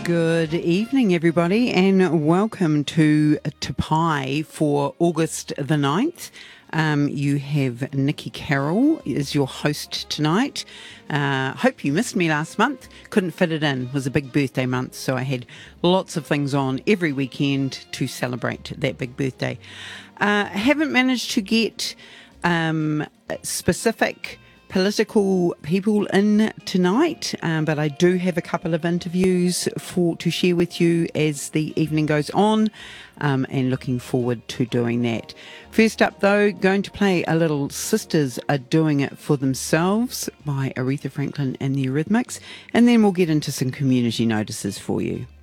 Good evening, everybody, and welcome to Tapai for August the 9th. You have Nikki Carroll as your host tonight. Hope you missed me last month. Couldn't fit it in. It was a big birthday month, so I had lots of things on every weekend to celebrate that big birthday. Haven't managed to get specific political people in tonight, but I do have a couple of interviews to share with you as the evening goes on, and looking forward to doing that. First up though, going to play a little Sisters Are Doing It For Themselves by Aretha Franklin and the Eurythmics, and then we'll get into some community notices for you.